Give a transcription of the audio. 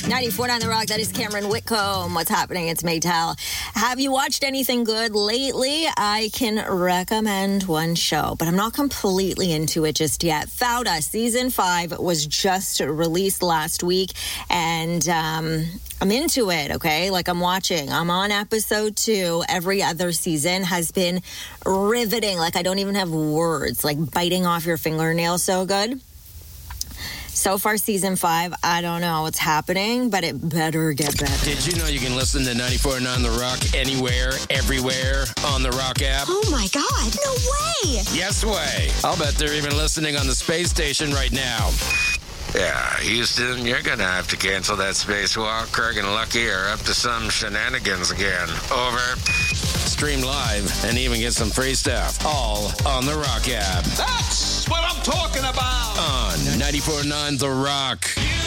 94.9 The Rock, that is Cameron Whitcomb. What's happening? It's Maytal. Have you watched anything good lately? I can recommend one show, but I'm not completely into it just yet. Fauda Season 5 was just released last week, and I'm into it, okay? Like, I'm watching. I'm on episode 2. Every other season has been riveting. Like, I don't even have words. Like, biting off your fingernails so good. So far, Season 5, I don't know what's happening, but it better get better. Did you know you can listen to 94.9 The Rock anywhere, everywhere on the Rock app? Oh, my God. No way. Yes way. I'll bet they're even listening on the space station right now. Yeah, Houston, you're gonna have to cancel that spacewalk. Craig and Lucky are up to some shenanigans again. Over. Stream live and even get some free stuff. All on the Rock app. That's what I'm talking about. On 94.9 The Rock.